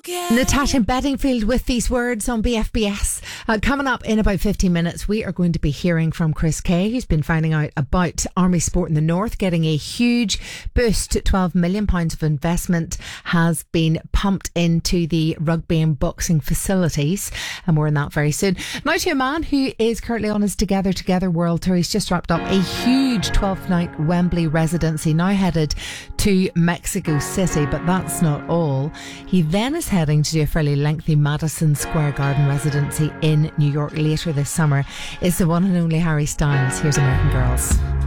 Natasha Bedingfield with these words on BFBS. Coming up in about 15 minutes, we are going to be hearing from Chris Kay, who's been finding out about Army Sport in the North getting a huge boost. £12 million of investment has been pumped into the rugby and boxing facilities, and more on that very soon. Now to a man who is currently on his Together World Tour. He's just wrapped up a huge 12th night Wembley residency, now headed to Mexico City, but that's not all. He then is heading to do a fairly lengthy Madison Square Garden residency in New York later this summer. Is the one and only Harry Styles. Here's American Girls.